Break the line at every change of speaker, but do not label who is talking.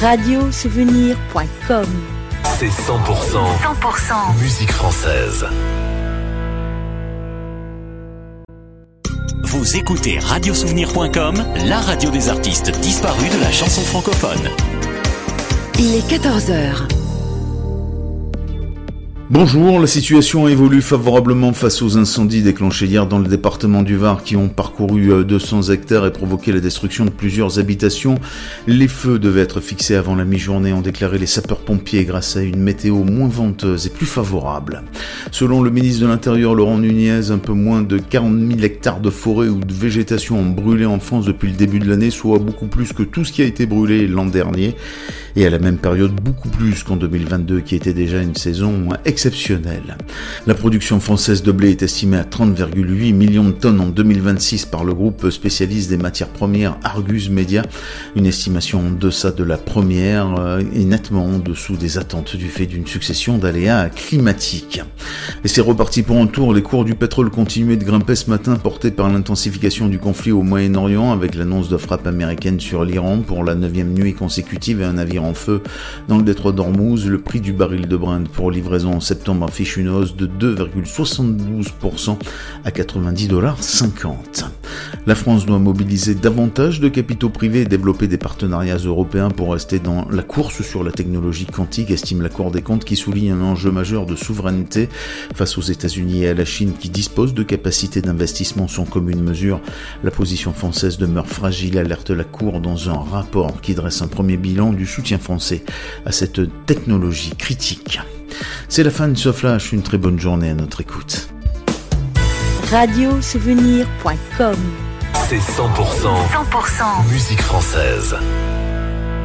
Radiosouvenir.com.
C'est 100% musique française.
Vous écoutez Radiosouvenir.com, la radio des artistes disparus de la chanson francophone.
Il est 14h.
Bonjour, la situation évolue favorablement face aux incendies déclenchés hier dans le département du Var qui ont parcouru 200 hectares et provoqué la destruction de plusieurs habitations. Les feux devaient être fixés avant la mi-journée, ont déclaré les sapeurs-pompiers grâce à une météo moins venteuse et plus favorable. Selon le ministre de l'Intérieur Laurent Nunez, un peu moins de 40 000 hectares de forêt ou de végétation ont brûlé en France depuis le début de l'année, soit beaucoup plus que tout ce qui a été brûlé l'an dernier. Et à la même période, beaucoup plus qu'en 2022 qui était déjà une saison exceptionnelle. La production française de blé est estimée à 30,8 millions de tonnes en 2026 par le groupe spécialiste des matières premières Argus Media. Une estimation en deçà de la première et nettement en dessous des attentes du fait d'une succession d'aléas climatiques. Et c'est reparti pour un tour. Les cours du pétrole continuaient de grimper ce matin, portés par l'intensification du conflit au Moyen-Orient avec l'annonce de frappes américaines sur l'Iran pour la 9e nuit consécutive et un navire en feu dans le détroit d'Ormuz. Le prix du baril de Brent pour livraison en septembre affiche une hausse de 2,72% à $90,50. La France doit mobiliser davantage de capitaux privés et développer des partenariats européens pour rester dans la course sur la technologie quantique, estime la Cour des comptes qui souligne un enjeu majeur de souveraineté face aux États-Unis et à la Chine qui disposent de capacités d'investissement sans commune mesure. La position française demeure fragile, alerte la Cour dans un rapport qui dresse un premier bilan du soutien français à cette technologie critique. C'est la fin de ce flash, une très bonne journée à notre écoute.
Radiosouvenir.com.
C'est 100% musique française.